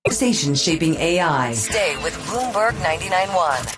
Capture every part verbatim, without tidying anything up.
Conversation shaping A I. Stay with Bloomberg ninety-nine point one.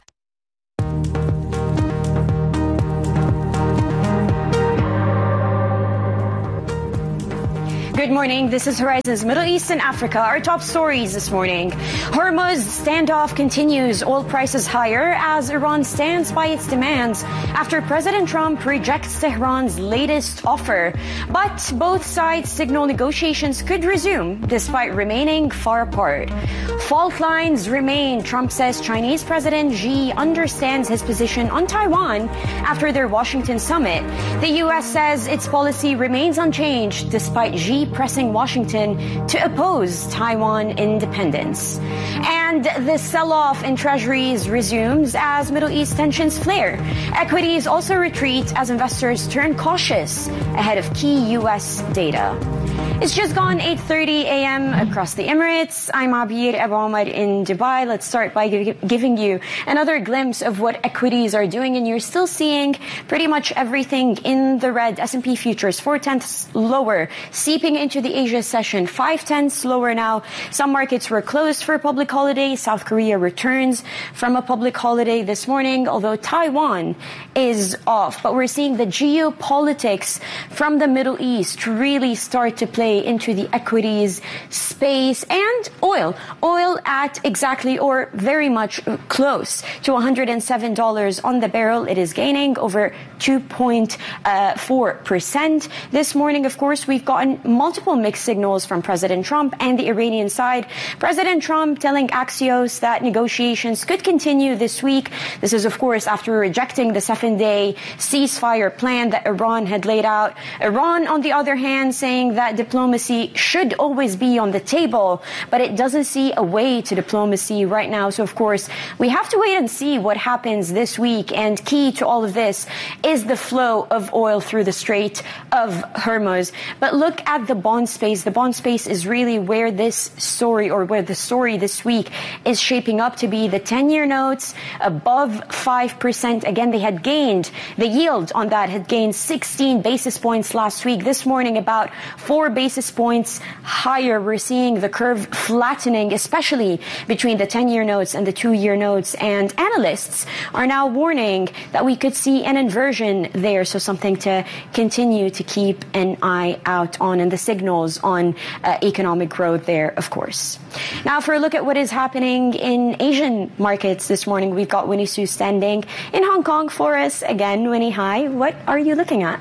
Good morning. This is Horizons Middle East and Africa. Our top stories this morning. Hormuz standoff continues. Oil prices higher as Iran stands by its demands after President Trump rejects Tehran's latest offer. But both sides signal negotiations could resume despite remaining far apart. Fault lines remain. Trump says Chinese President Xi understands his position on Taiwan after their Washington summit. The U S says its policy remains unchanged despite Xi pressing Washington to oppose Taiwan independence. And the sell-off in treasuries resumes as Middle East tensions flare. Equities also retreat as investors turn cautious ahead of key U S data. It's just gone eight thirty a.m. across the Emirates. I'm Abir Abu Omar in Dubai. Let's start by giving you another glimpse of what equities are doing. And you're still seeing pretty much everything in the red. S and P futures, four-tenths lower, seeping into the Asia session, five-tenths lower now. Some markets were closed for a public holiday. South Korea returns from a public holiday this morning, although Taiwan is off. But we're seeing the geopolitics from the Middle East really start to play into the equities space. And oil. Oil at exactly or very much close to one hundred seven dollars on the barrel. It is gaining over two point four percent. This morning, of course, we've gotten multiple mixed signals from President Trump and the Iranian side. President Trump telling Axios that negotiations could continue this week. This is, of course, after rejecting the seven-day ceasefire plan that Iran had laid out. Iran, on the other hand, saying that diplomacy should always be on the table, but it doesn't see a way to diplomacy right now. So, of course, we have to wait and see what happens this week. And key to all of this is the flow of oil through the Strait of Hormuz. But look at the bond space. The bond space is really where this story or where the story this week is shaping up to be. The ten-year notes above five percent. Again, they had gained, the yield on that had gained sixteen basis points last week. This morning, about four basis points higher. We're seeing the curve flattening, especially between the ten-year notes and the two-year notes. And analysts are now warning that we could see an inversion there. So something to continue to keep an eye out on, and the signals on uh, economic growth there, of course. Now, for a look at what is happening in Asian markets this morning, we've got Winnie Su standing in Hong Kong for us. Again, Winnie, hi. What are you looking at?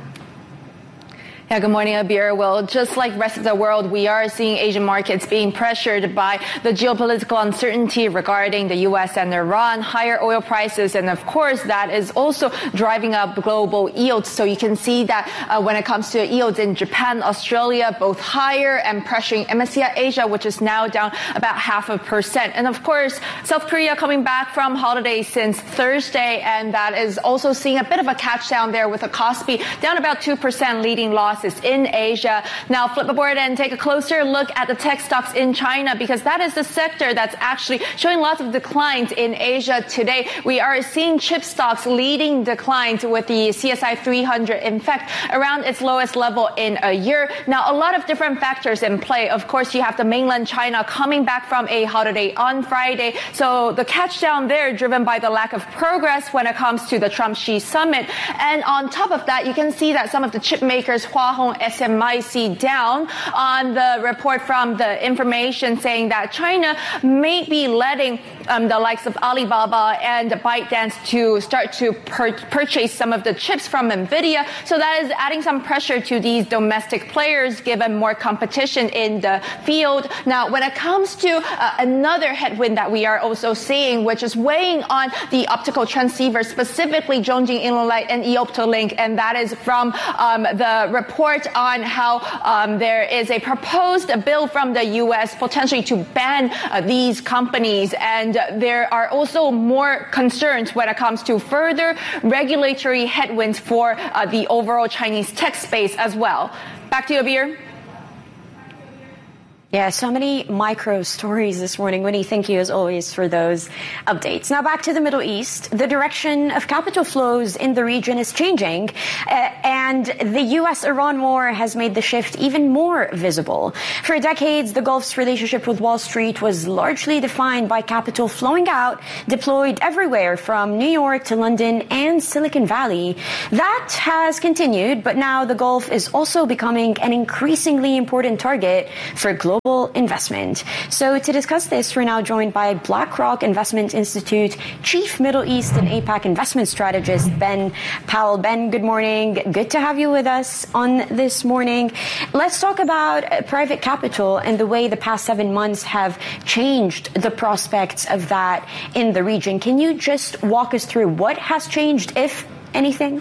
Yeah, good morning, Abir. Well, just like the rest of the world, we are seeing Asian markets being pressured by the geopolitical uncertainty regarding the U S and Iran, higher oil prices, and of course, that is also driving up global yields. So you can see that uh, when it comes to yields in Japan, Australia, both higher and pressuring M S C I Asia, which is now down about half a percent. And of course, South Korea coming back from holiday since Thursday, and that is also seeing a bit of a catch down there with a Kospi down about two percent, leading losses in Asia. Now flip aboard and take a closer look at the tech stocks in China, because that is the sector that's actually showing lots of declines in Asia today. We are seeing chip stocks leading declines with the C S I three hundred, in fact, around its lowest level in a year. Now, a lot of different factors in play. Of course, you have the mainland China coming back from a holiday on Friday. So the catch down there driven by the lack of progress when it comes to the Trump-Xi summit. And on top of that, you can see that some of the chip makers, Hua Hong, S M I C, down on the report from the information saying that China may be letting um, the likes of Alibaba and ByteDance to start to pur- purchase some of the chips from NVIDIA. So that is adding some pressure to these domestic players given more competition in the field. Now, when it comes to uh, another headwind that we are also seeing, which is weighing on the optical transceivers, specifically Zhongjing Inlight and Eoptolink, and that is from um, the report on how um, there is a proposed bill from the U S potentially to ban uh, these companies. And uh, there are also more concerns when it comes to further regulatory headwinds for uh, the overall Chinese tech space as well. Back to you, Abir. Yeah, so many micro stories this morning. Winnie, thank you as always for those updates. Now back to the Middle East. The direction of capital flows in the region is changing, uh, and And the U S Iran war has made the shift even more visible. For decades, the Gulf's relationship with Wall Street was largely defined by capital flowing out, deployed everywhere from New York to London and Silicon Valley. That has continued, but now the Gulf is also becoming an increasingly important target for global investment. So to discuss this, we're now joined by BlackRock Investment Institute Chief Middle East and APAC Investment Strategist Ben Powell. Ben, good morning. Good to have you with us on this morning. Let's talk about private capital and the way the past seven months have changed the prospects of that in the region. Can you just walk us through what has changed, if anything?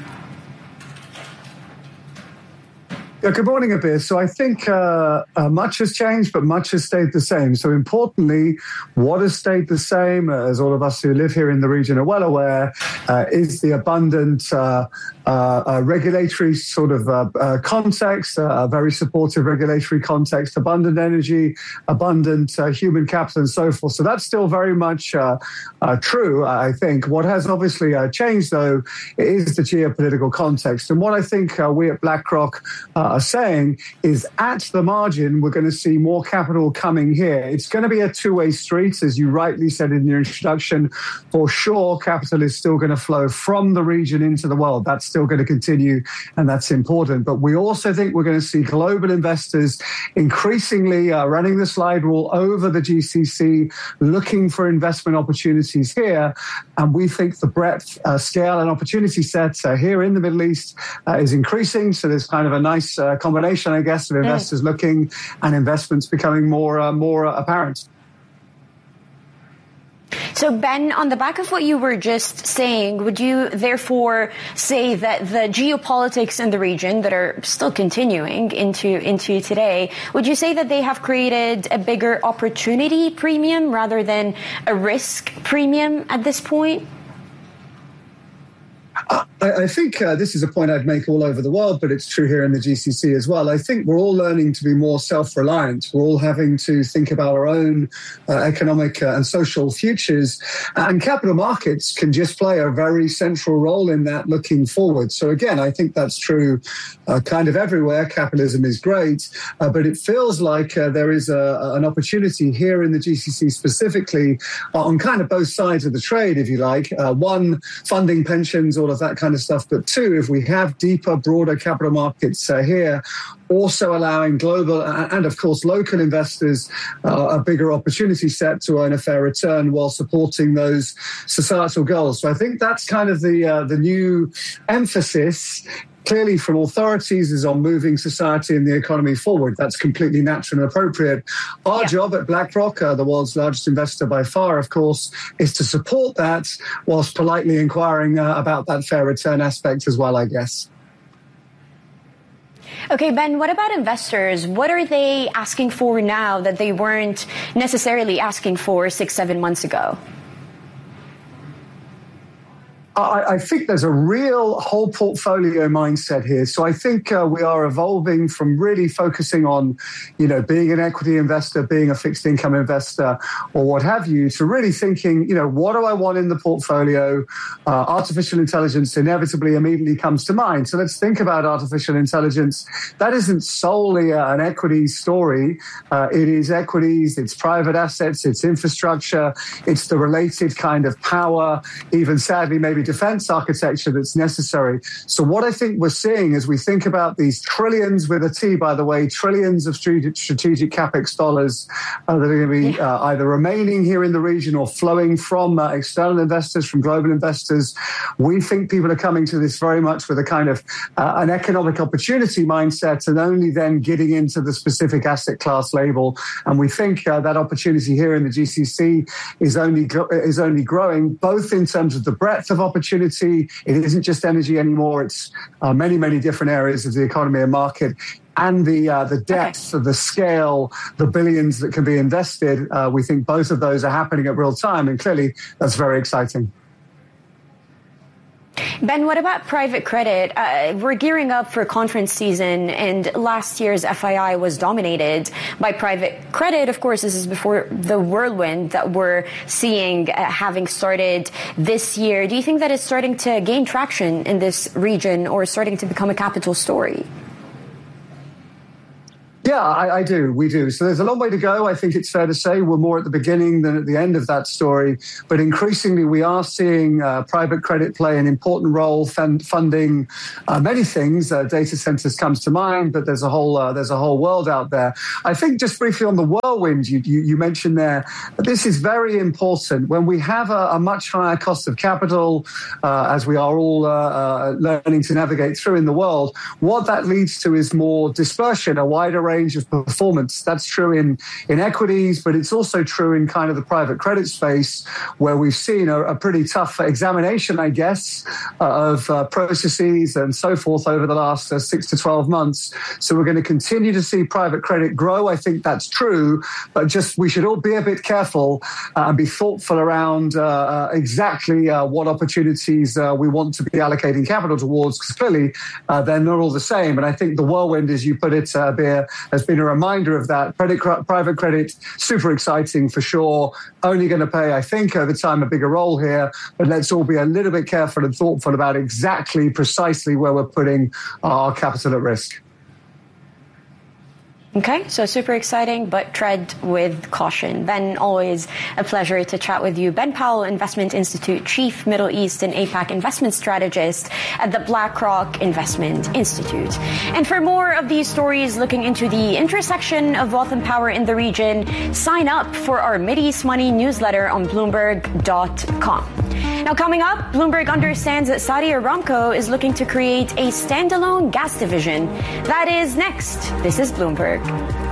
Yeah, good morning, Abir. So I think uh, uh, much has changed, but much has stayed the same. So importantly, what has stayed the same, as all of us who live here in the region are well aware, uh, is the abundant uh, uh, uh, regulatory sort of uh, uh, context, uh, a very supportive regulatory context, abundant energy, abundant uh, human capital, and so forth. So that's still very much uh, uh, true, I think. What has obviously uh, changed, though, is the geopolitical context. And what I think uh, we at BlackRock uh, are saying is at the margin, we're going to see more capital coming here. It's going to be a two-way street, as you rightly said in your introduction. For sure, capital is still going to flow from the region into the world. That's still going to continue, and that's important. But we also think we're going to see global investors increasingly uh, running the slide rule over the G C C, looking for investment opportunities here. And we think the breadth, uh, scale, and opportunity set uh, here in the Middle East uh, is increasing. So there's kind of a nice uh, combination, I guess, of investors mm. looking and investments becoming more uh, more uh, apparent. So, Ben, on the back of what you were just saying, would you therefore say that the geopolitics in the region that are still continuing into into today, would you say that they have created a bigger opportunity premium rather than a risk premium at this point? I, I think uh, this is a point I'd make all over the world, but it's true here in the G C C as well. I think we're all learning to be more self-reliant. We're all having to think about our own uh, economic uh, and social futures. And capital markets can just play a very central role in that looking forward. So again, I think that's true uh, kind of everywhere. Capitalism is great, uh, but it feels like uh, there is a, an opportunity here in the G C C specifically on kind of both sides of the trade, if you like. Uh, one, funding pensions, all of that kind of stuff. But two, if we have deeper, broader capital markets uh, here, also allowing global and, of course, local investors uh, a bigger opportunity set to earn a fair return while supporting those societal goals. So I think that's kind of the uh, the new emphasis. Clearly from authorities is on moving society and the economy forward. That's completely natural and appropriate. Our yeah. job at BlackRock, uh, the world's largest investor by far, of course, is to support that whilst politely inquiring uh, about that fair return aspect as well, I guess. Okay, Ben, what about investors? What are they asking for now that they weren't necessarily asking for six, seven months ago? I, I think there's a real whole portfolio mindset here. So I think uh, we are evolving from really focusing on, you know, being an equity investor, being a fixed income investor, or what have you, to really thinking, you know, what do I want in the portfolio? Uh, artificial intelligence inevitably immediately comes to mind. So let's think about artificial intelligence. That isn't solely uh, an equity story. Uh, it is equities, it's private assets, it's infrastructure, it's the related kind of power, even sadly maybe defense architecture that's necessary. So what I think we're seeing as we think about these trillions with a T, by the way, trillions of strategic capex dollars uh, that are going to be uh, either remaining here in the region or flowing from uh, external investors, from global investors. We think people are coming to this very much with a kind of uh, an economic opportunity mindset and only then getting into the specific asset class label. And we think uh, that opportunity here in the G C C is only is only growing, both in terms of the breadth of opportunity. Opportunity. It isn't just energy anymore. It's uh, many, many different areas of the economy and market. And the uh, the depth okay. of the scale, the billions that can be invested. Uh, we think both of those are happening at real time. And clearly, that's very exciting. Ben, what about private credit? Uh, we're gearing up for conference season, and last year's F I I was dominated by private credit. Of course, this is before the whirlwind that we're seeing uh, having started this year. Do you think that it's starting to gain traction in this region or starting to become a capital story? Yeah, I, I do. We do. So there's a long way to go. I think it's fair to say we're more at the beginning than at the end of that story. But increasingly, we are seeing uh, private credit play an important role, fund, funding uh, many things. Uh, data centers comes to mind, but there's a whole uh, there's a whole world out there. I think just briefly on the whirlwind you, you, you mentioned there, this is very important. When we have a, a much higher cost of capital, uh, as we are all uh, uh, learning to navigate through in the world, what that leads to is more dispersion, a wider range of performance. That's true in, in equities, but it's also true in kind of the private credit space, where we've seen a, a pretty tough examination, I guess, uh, of uh, processes and so forth over the last uh, six to twelve months. So we're going to continue to see private credit grow. I think that's true, but just we should all be a bit careful uh, and be thoughtful around uh, uh, exactly uh, what opportunities uh, we want to be allocating capital towards, because clearly uh, they're not all the same. And I think the whirlwind, as you put it, uh, Beer, has been a reminder of that. Credit, private credit, super exciting for sure. Only going to play, I think, over time a bigger role here. But let's all be a little bit careful and thoughtful about exactly, precisely where we're putting our capital at risk. Okay, so super exciting, but tread with caution. Ben, always a pleasure to chat with you. Ben Powell, Investment Institute Chief Middle East and APAC Investment Strategist at the BlackRock Investment Institute. And for more of these stories looking into the intersection of wealth and power in the region, sign up for our Mideast Money newsletter on Bloomberg dot com. Now, coming up, Bloomberg understands that Saudi Aramco is looking to create a standalone gas division. That is next. This is Bloomberg.